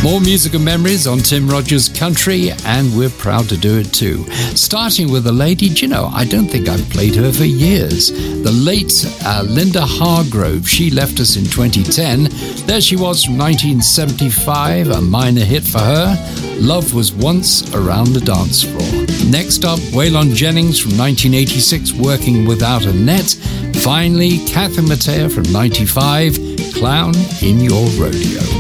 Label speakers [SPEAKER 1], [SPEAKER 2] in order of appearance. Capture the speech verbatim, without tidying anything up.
[SPEAKER 1] More music and memories on Tim Rogers Country, and we're proud to do it too. Starting with a lady, do you know, I don't think I've played her for years. The late uh, Linda Hargrove. She left us in twenty ten. There she was from nineteen seventy-five, a minor hit for her. Love Was Once Around the Dance Floor. Next up, Waylon Jennings from nineteen eighty-six, Working Without a Net. Finally, Catherine Mattea from ninety-five, Clown in Your Rodeo.